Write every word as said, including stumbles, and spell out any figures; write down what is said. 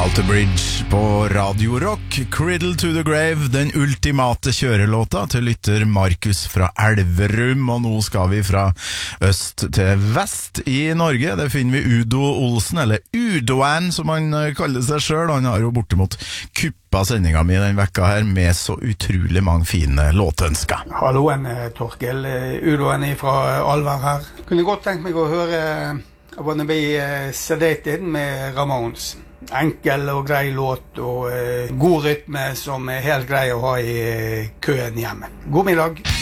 Alter Bridge på Radio Rock, Cradle to the Grave, den ultimate kjørelåta til lytter Markus fra Elverum, og nå skal vi fra øst til vest i Norge. Det finner vi Udo Olsen, eller Udoan som han kaller seg selv. Han har jo bortimot kuppa sendinga mi den vekka her med så utrolig mange fine låtønsker. Halloen, Torkel. Udoan fra Alver her. Kunne godt tenkt meg å høre I Wanna Be Sedated med Ramones. Enkel og grei låt og uh, god rytme som er helt grei å ha I uh, køen hjemme. God middag!